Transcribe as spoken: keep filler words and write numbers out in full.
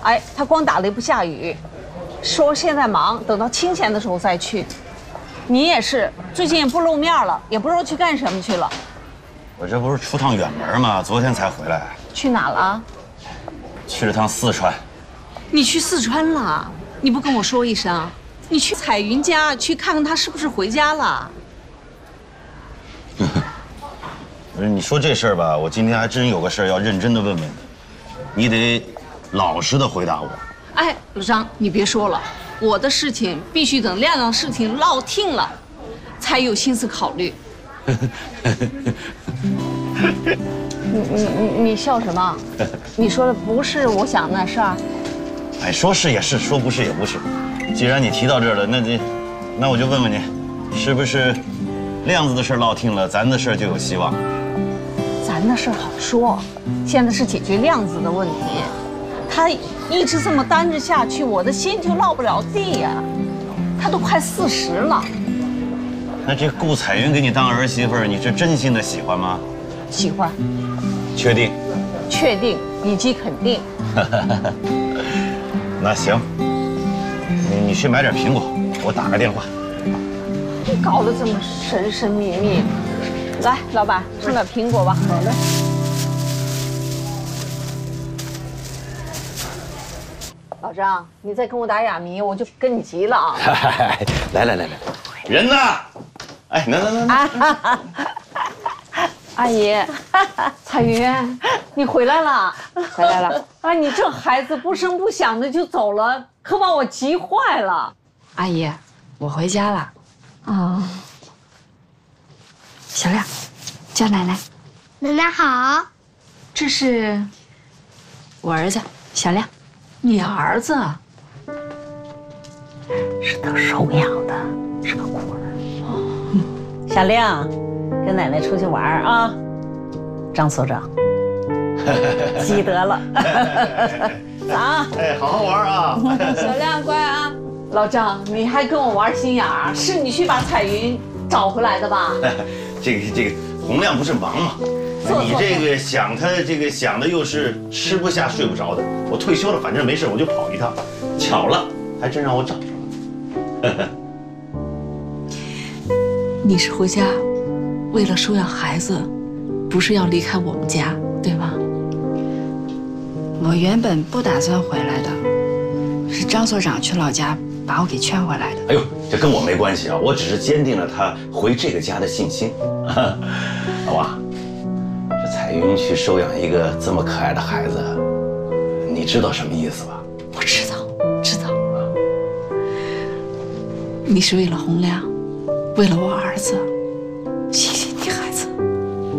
哎，他光打雷不下雨，说现在忙，等到清闲的时候再去。你也是，最近也不露面了，也不知道去干什么去了。 我这不是出趟远门吗？昨天才回来。 去哪了？ 去了趟四川。 你去四川了？你不跟我说一声？你去彩云家去看看她是不是回家了？ 不是你说这事儿吧，我今天还真有个事儿要认真的问问你，你得老实的回答我。 哎，老张，你别说了，我的事情必须等亮亮事情落定了，才有心思考虑。你你你你笑什么？你说的不是我想的事儿。 哎，说是也是，说不是也不是。既然你提到这儿了，那你，那我就问问你，是不是亮子的事落定了，咱的事就有希望？ 咱的事好说，现在是解决亮子的问题。他一直这么单着下去，我的心就落不了地呀。他都快四十了。 那这顾彩云给你当儿媳妇儿，你是真心的喜欢吗？ 喜欢。 确定？ 确定以及肯定。 那行，你你去买点苹果，我打个电话。 你搞得这么神神秘秘。来，老板，吃点苹果吧。好嘞。老张，你再跟我打哑谜，我就跟你急了啊！ 来来来来，人呢？哎，来来来来。 阿姨，彩云，你回来了，回来了。啊，你这孩子不声不响的就走了，可把我急坏了。 阿姨，我回家了。 啊。 小亮，叫奶奶。 奶奶好。 这是我儿子小亮。 你儿子是他收养的，是个孤儿。哦，小亮，跟奶奶出去玩啊！张所长，记得了。走。 哎，好好玩啊！ 小亮乖啊！老张，你还跟我玩心眼儿？是你去把彩云找回来的吧？ 这个这个，洪亮不是忙吗？你这个想他这个想的又是吃不下睡不着的。我退休了，反正没事我就跑一趟。巧了，还真让我找着了。 你是回家为了收养孩子，不是要离开我们家，对吧？ 我原本不打算回来的，是张所长去老家把我给劝回来的。 哎呦，这跟我没关系啊，我只是坚定了他回这个家的信心。老王。这彩云去收养一个这么可爱的孩子，你知道什么意思吧？ 我知道，知道。你是为了洪亮，为了我儿子。